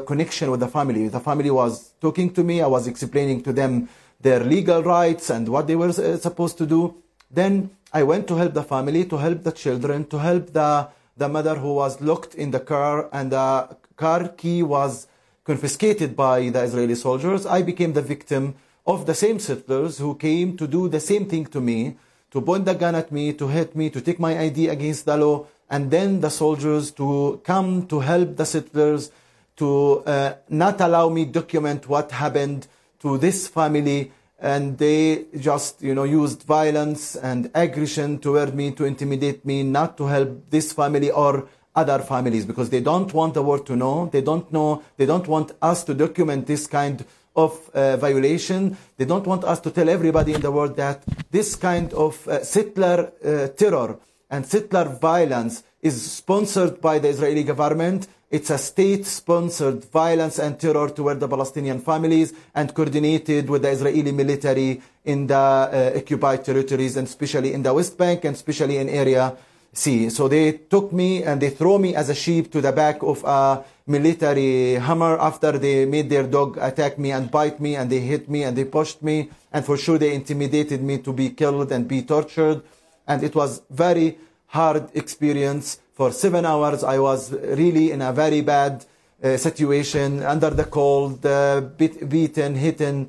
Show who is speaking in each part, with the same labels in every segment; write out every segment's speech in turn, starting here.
Speaker 1: connection with the family. The family was talking to me. I was explaining to them their legal rights and what they were supposed to do. Then I went to help the family, to help the children, to help the mother who was locked in the car, and the car key was confiscated by the Israeli soldiers. I became the victim of the same settlers who came to do the same thing to me, to point the gun at me, to hit me, to take my ID against the law, and then the soldiers to come to help the settlers to not allow me document what happened to this family. And they just, used violence and aggression toward me to intimidate me not to help this family or other families, because they don't want the world to know. They don't want us to document this kind of violation. They don't want us to tell everybody in the world that this kind of settler terror and settler violence is sponsored by the Israeli government. It's a state-sponsored violence and terror toward the Palestinian families and coordinated with the Israeli military in the occupied territories, and especially in the West Bank and especially in Area C. So they took me and they threw me as a sheep to the back of a military Hummer after they made their dog attack me and bite me, and they hit me and they pushed me, and for sure they intimidated me to be killed and be tortured. And it was very hard experience. For 7 hours, I was really in a very bad situation, under the cold, beaten, hit.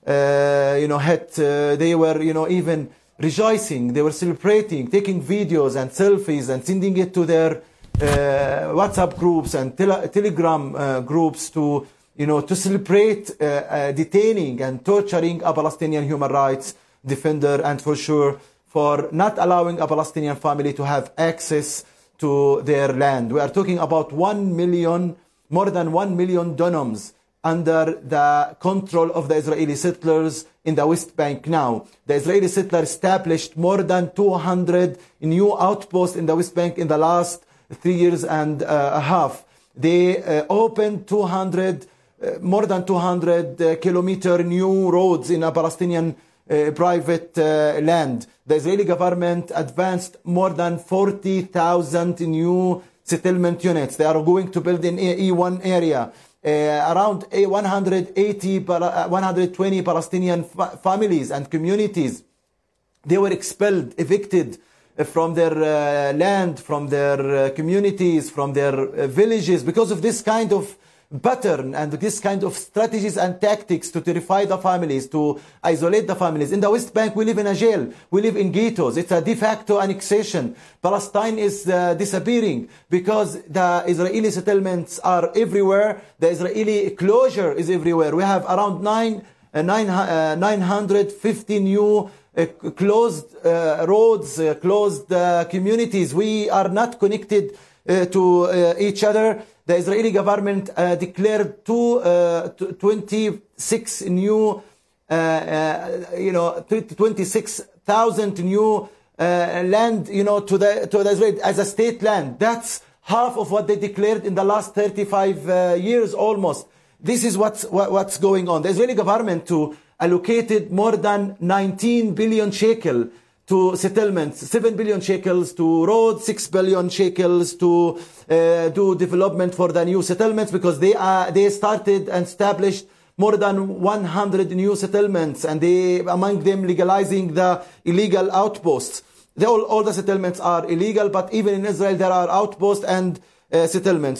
Speaker 1: They were, even rejoicing. They were celebrating, taking videos and selfies and sending it to their WhatsApp groups and Telegram groups to celebrate detaining and torturing a Palestinian human rights defender, and for sure for not allowing a Palestinian family to have access to their land. We are talking about more than 1 million dunams under the control of the Israeli settlers in the West Bank now. The Israeli settlers established more than 200 new outposts in the West Bank in the last 3 years and a half. They opened more than 200 kilometer new roads in a Palestinian private land. The Israeli government advanced more than 40,000 new settlement units. They are going to build in E1 area. Around 120 Palestinian families and communities, they were expelled, evicted from their land, from their communities, from their villages, because of this kind of pattern and this kind of strategies and tactics to terrify the families, to isolate the families. In the West Bank, we live in a jail. We live in ghettos. It's a de facto annexation. Palestine is disappearing because the Israeli settlements are everywhere. The Israeli closure is everywhere. We have around 950 new closed roads, closed communities. We are not connected to each other. The Israeli government declared 26 new, 26,000 new land, to the Israel as a state land. That's half of what they declared in the last 35 years almost. This is what's going on. The Israeli government allocated more than 19 billion shekel to settlements, 7 billion shekels to roads, 6 billion shekels to do development for the new settlements, because they started and established more than 100 new settlements, and among them legalizing the illegal outposts. All the settlements are illegal, but even in Israel there are outposts and settlements.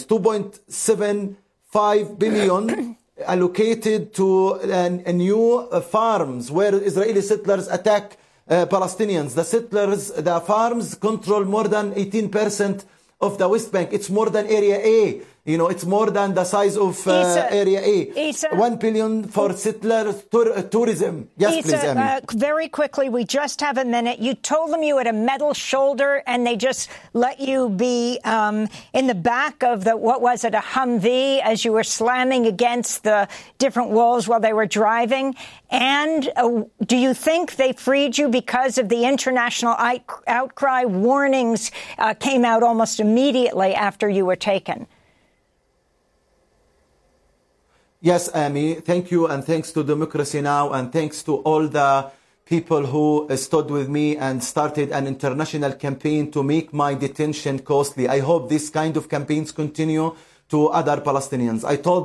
Speaker 1: 2.75 billion allocated to new farms where Israeli settlers attack Palestinians. The farms control more than 18% of the West Bank. It's more than Area A. It's more than the size of Area A. 1 billion for settler tourism. Yes, please, Amy.
Speaker 2: Very quickly, we just have a minute. You told them you had a metal shoulder, and they just let you be in the back of a Humvee, as you were slamming against the different walls while they were driving. And do you think they freed you because of the international outcry? Warnings came out almost immediately after you were taken.
Speaker 1: Yes, Amy, thank you, and thanks to Democracy Now! And thanks to all the people who stood with me and started an international campaign to make my detention costly. I hope this kind of campaigns continue to other Palestinians. I told